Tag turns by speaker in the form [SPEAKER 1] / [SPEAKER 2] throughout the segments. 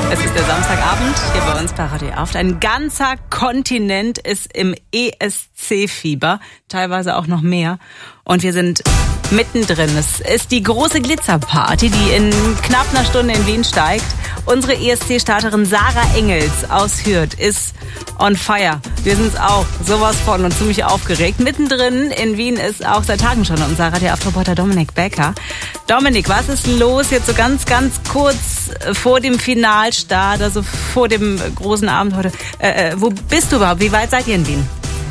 [SPEAKER 1] Es ist der Samstagabend hier bei uns bei Radio Erft. Ein ganzer Kontinent ist im ESC-Fieber, teilweise auch noch mehr. Und wir sind mittendrin. Es ist die große Glitzerparty, die in knapp einer Stunde in Wien steigt. Unsere ESC-Starterin Sarah Engels aus Hürth ist on fire. Wir sind es auch sowas von und ziemlich aufgeregt. Mittendrin in Wien ist auch seit Tagen schon unser Radio Erft-Reporter Dominik Becker. Dominik, was ist los jetzt so ganz kurz vor dem Finalstart, also vor dem großen Abend heute? Wo bist du überhaupt? Wie weit seid ihr in Wien?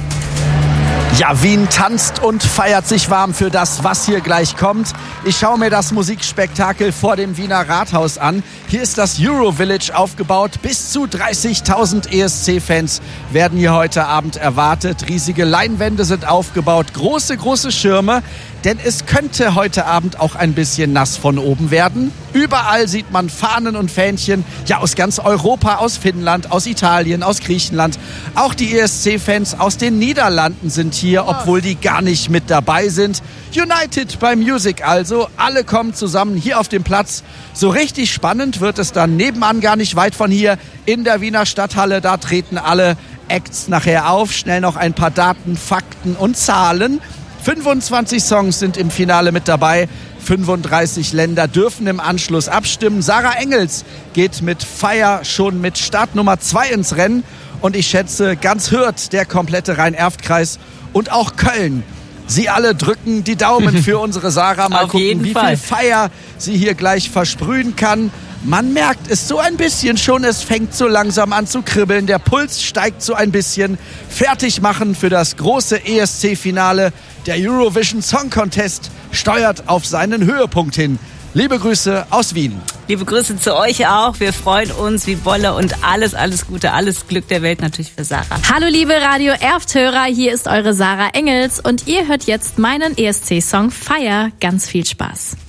[SPEAKER 2] Ja, Wien tanzt und feiert sich warm für das, was hier gleich kommt. Ich schaue mir das Musikspektakel vor dem Wiener Rathaus an. Hier ist das Eurovillage aufgebaut. Bis zu 30.000 ESC-Fans werden hier heute Abend erwartet. Riesige Leinwände sind aufgebaut, große Schirme. Denn es könnte heute Abend auch ein bisschen nass von oben werden. Überall sieht man Fahnen und Fähnchen, ja, aus ganz Europa, aus Finnland, aus Italien, aus Griechenland. Auch die ESC-Fans aus den Niederlanden sind hier, obwohl die gar nicht mit dabei sind. United by Music also, alle kommen zusammen hier auf dem Platz. So richtig spannend wird es dann nebenan, gar nicht weit von hier, in der Wiener Stadthalle. Da treten alle Acts nachher auf. Schnell noch ein paar Daten, Fakten und Zahlen. 25 Songs sind im Finale mit dabei. 35 Länder dürfen im Anschluss abstimmen. Sarah Engels geht mit Fire schon mit Startnummer 2 ins Rennen. Und ich schätze, ganz Hürth, der komplette Rhein-Erft-Kreis und auch Köln. Sie alle drücken die Daumen für unsere Sarah. Mal gucken, wie viel Fire sie hier gleich versprühen kann. Man merkt es so ein bisschen schon, es fängt so langsam an zu kribbeln. Der Puls steigt so ein bisschen. Fertig machen für das große ESC-Finale. Der Eurovision Song Contest steuert auf seinen Höhepunkt hin. Liebe Grüße aus Wien.
[SPEAKER 1] Liebe Grüße zu euch auch. Wir freuen uns wie Wolle und alles Gute, alles Glück der Welt natürlich für Sarah.
[SPEAKER 3] Hallo liebe Radio Erft-Hörer, hier ist eure Sarah Engels und ihr hört jetzt meinen ESC-Song Fire. Ganz viel Spaß.